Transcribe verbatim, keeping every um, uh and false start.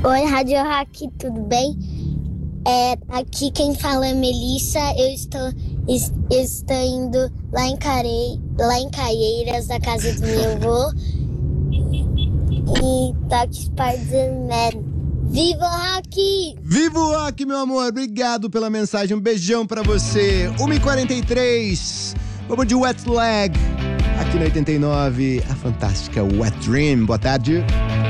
Oi, Rádio Hack, tudo bem? É, aqui quem fala é Melissa. Eu estou, es- estou indo lá em, Carei, lá em Caieiras, na casa do meu avô. E toque Spider-Man. Viva o Hack! Viva o rock, meu amor. Obrigado pela mensagem. Um beijão pra você. uma e quarenta e três. Vamos de Wet Leg. Aqui na oitenta e nove, a fantástica Wet Dream. Boa tarde.